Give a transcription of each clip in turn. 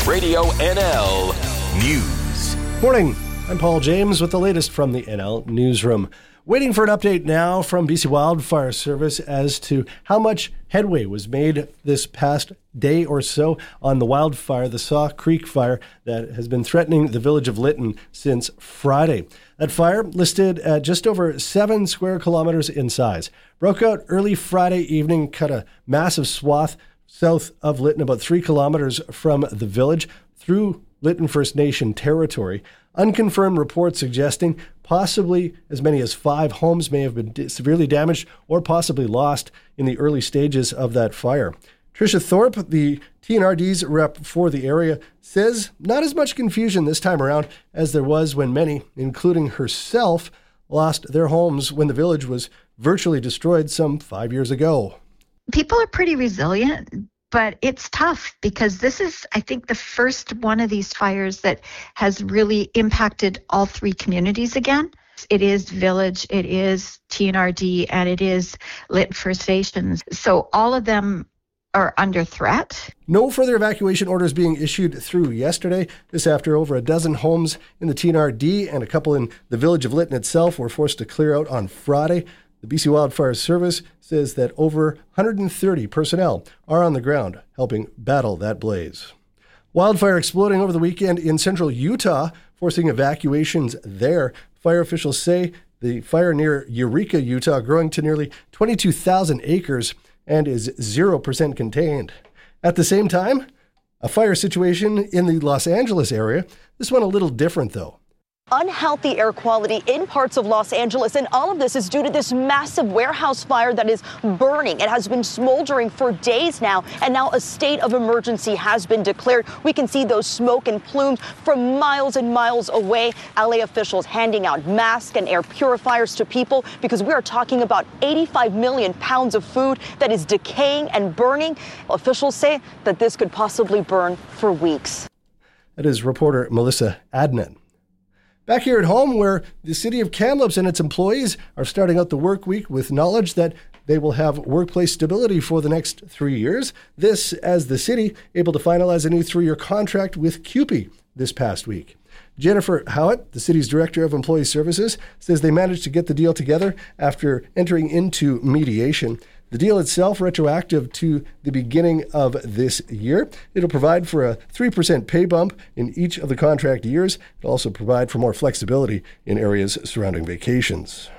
Radio NL News. Morning, I'm Paul James with the latest from the NL Newsroom. Waiting for an update now from BC Wildfire Service as to how much headway was made this past day or so on the wildfire, the Saw Creek fire that has been threatening the village of Lytton since Friday. That fire, listed at just over 7 square kilometers in size, broke out early Friday evening, cut a massive swath south of Lytton, about 3 kilometers from the village, through Lytton First Nation territory. Unconfirmed reports suggesting possibly as many as 5 homes may have been severely damaged or possibly lost in the early stages of that fire. Tricia Thorpe, the TNRD's rep for the area, says not as much confusion this time around as there was when many, including herself, lost their homes when the village was virtually destroyed some 5 years ago. People are pretty resilient, but it's tough because this is, I think, the first one of these fires that has really impacted all 3 communities again. It is Village, it is TNRD, and it is Lytton First Nations. So all of them are under threat. No further evacuation orders being issued through yesterday. This after over a dozen homes in the TNRD and a couple in the village of Lytton itself were forced to clear out on Friday. The BC Wildfire Service says that over 130 personnel are on the ground helping battle that blaze. Wildfire exploding over the weekend in central Utah, forcing evacuations there. Fire officials say the fire near Eureka, Utah, growing to nearly 22,000 acres and is 0% contained. At the same time, a fire situation in the Los Angeles area. This one a little different, though. Unhealthy air quality in parts of Los Angeles, and all of this is due to this massive warehouse fire that is burning. It has been smoldering for days now, and now a state of emergency has been declared. We can see those smoke and plumes from miles and miles away. LA officials handing out masks and air purifiers to people because we are talking about 85 million pounds of food that is decaying and burning. Officials say that this could possibly burn for weeks. That is reporter Melissa Adnan. Back here at home, where the city of Kamloops and its employees are starting out the work week with knowledge that they will have workplace stability for the next 3 years. This as the city able to finalize a new 3-year contract with CUPE this past week. Jennifer Howitt, the city's director of employee services, says they managed to get the deal together after entering into mediation. The deal itself retroactive to the beginning of this year. It'll provide for a 3% pay bump in each of the contract years. It'll also provide for more flexibility in areas surrounding vacations.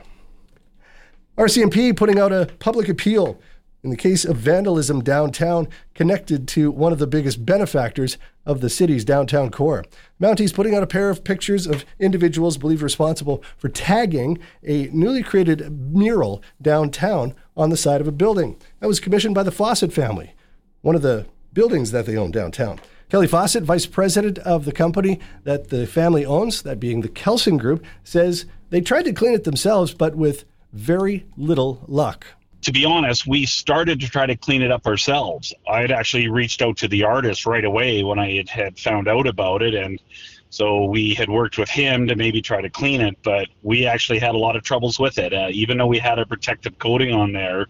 RCMP putting out a public appeal in the case of vandalism downtown connected to one of the biggest benefactors of the city's downtown core. Mounties putting out a pair of pictures of individuals believed responsible for tagging a newly created mural downtown on the side of a building. That was commissioned by the Fawcett family, one of the buildings that they own downtown. Kelly Fawcett, vice president of the company that the family owns, that being the Kelson Group, says they tried to clean it themselves, but with very little luck. To be honest, we started to try to clean it up ourselves. I had actually reached out to the artist right away when I had found out about it, and so we had worked with him to maybe try to clean it, but we actually had a lot of troubles with it. Even though we had a protective coating on there,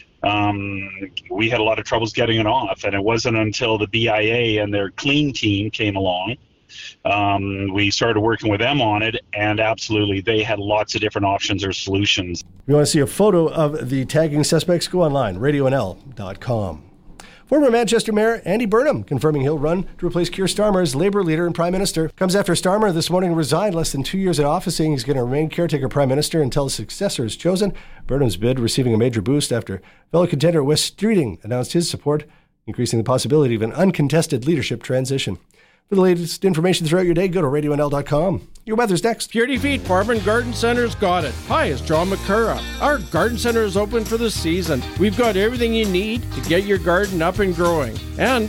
we had a lot of troubles getting it off, and it wasn't until the BIA and their clean team came along. We started working with them on it, and absolutely, they had lots of different options or solutions. If you want to see a photo of the tagging suspects, go online, radionl.com. Former Manchester Mayor Andy Burnham confirming he'll run to replace Keir Starmer as Labour leader and Prime Minister. Comes after Starmer this morning resigned less than 2 years in office, saying he's going to remain caretaker Prime Minister until his successor is chosen. Burnham's bid receiving a major boost after fellow contender Wes Streeting announced his support, increasing the possibility of an uncontested leadership transition. For the latest information throughout your day, go to radionl.com. Your weather's next. Purity Feet Farm and Garden Center's got it. Hi, it's John McCurra. Our garden center is open for the season. We've got everything you need to get your garden up and growing. And